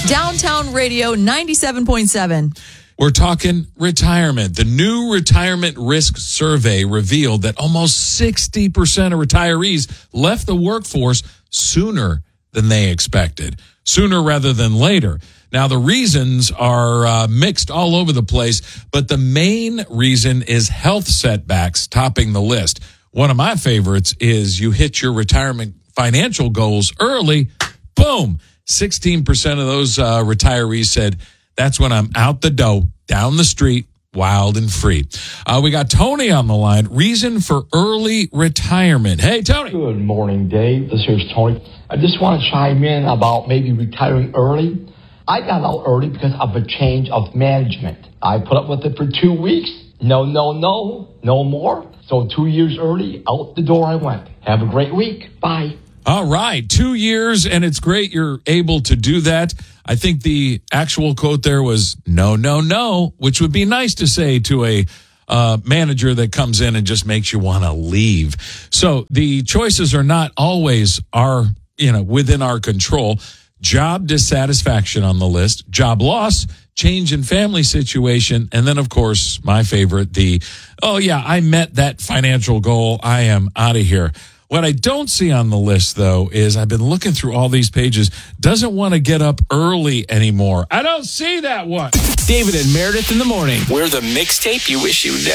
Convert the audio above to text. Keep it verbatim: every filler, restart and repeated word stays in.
Downtown Radio ninety-seven point seven. We're talking retirement. The new retirement risk survey revealed that almost sixty percent of retirees left the workforce sooner than they expected, sooner rather than later. Now, the reasons are uh, mixed all over the place, but the main reason is health setbacks topping the list. One of my favorites is you hit your retirement financial goals early, boom, sixteen percent of those uh, retirees said, that's when I'm out the door, down the street, wild and free. Uh, we got Tony on the line. Reason for early retirement. Hey, Tony. Good morning, Dave. This here's Tony. I just want to chime in about maybe retiring early. I got out early because of a change of management. I put up with it for two weeks. No, no, no, no more. So two years early, out the door I went. Have a great week. Bye. All right. Two years, and it's great you're able to do that. I think the actual quote there was, no, no, no, which would be nice to say to a uh, manager that comes in and just makes you want to leave. So the choices are not always our, you know, within our control. Job dissatisfaction on the list, job loss, change in family situation, and then, of course, my favorite, the, oh, yeah, I met that financial goal. I am out of here. What I don't see on the list, though, is I've been looking through all these pages, doesn't want to get up early anymore. I don't see that one. David and Meredith in the morning. We're the mixtape you wish you never